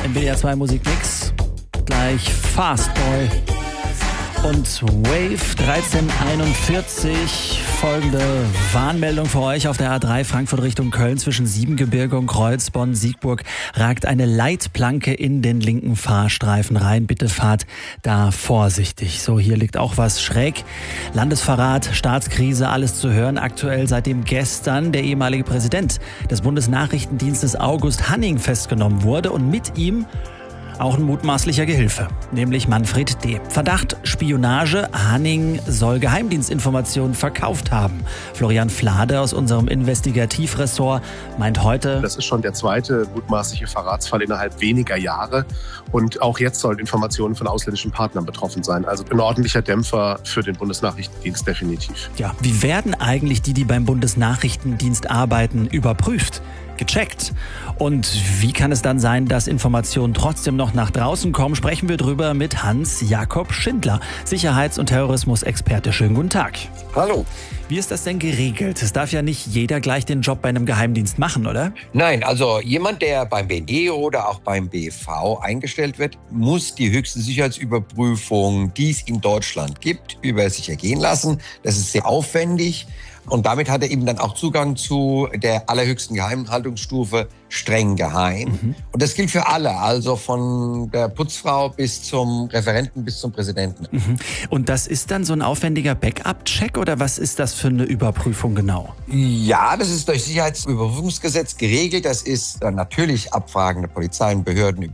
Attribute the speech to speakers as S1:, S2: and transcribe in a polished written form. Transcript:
S1: Im WDR 2 Musikmix. Gleich Fastboy und Wave 1341. Folgende Warnmeldung für euch: Auf der A3 Frankfurt Richtung Köln zwischen Siebengebirge und Kreuzbonn-Siegburg ragt eine Leitplanke in den linken Fahrstreifen rein. Bitte fahrt da vorsichtig. So, hier liegt auch was schräg. Landesverrat, Staatskrise, alles zu hören. Aktuell seitdem gestern der ehemalige Präsident des Bundesnachrichtendienstes August Hanning festgenommen wurde und mit ihm auch ein mutmaßlicher Gehilfe, nämlich Manfred D. Verdacht Spionage. Hanning soll Geheimdienstinformationen verkauft haben. Florian Flade aus unserem Investigativressort meint heute:
S2: Das ist schon der zweite mutmaßliche Verratsfall innerhalb weniger Jahre. Und auch jetzt sollen Informationen von ausländischen Partnern betroffen sein. Also ein ordentlicher Dämpfer für den Bundesnachrichtendienst definitiv.
S1: Ja, wie werden eigentlich die beim Bundesnachrichtendienst arbeiten, überprüft? Gecheckt. Und wie kann es dann sein, dass Informationen trotzdem noch nach draußen kommen? Sprechen wir drüber mit Hans-Jakob Schindler, Sicherheits- und Terrorismusexperte. Schönen guten Tag.
S3: Hallo.
S1: Wie ist das denn geregelt? Es darf ja nicht jeder gleich den Job bei einem Geheimdienst machen, oder?
S3: Nein, also jemand, der beim BND oder auch beim BV eingestellt wird, muss die höchste Sicherheitsüberprüfung, die es in Deutschland gibt, über sich ergehen lassen. Das ist sehr aufwendig. Und damit hat er eben dann auch Zugang zu der allerhöchsten Geheimhaltungsstufe, streng geheim. Und das gilt für alle, also von der Putzfrau bis zum Referenten bis zum Präsidenten.
S1: Und das ist dann so ein aufwendiger Backup-Check oder was ist das für eine Überprüfung genau?
S3: Ja, das ist durch Sicherheitsüberprüfungsgesetz geregelt. Das ist natürlich Abfragen der Polizei und Behörden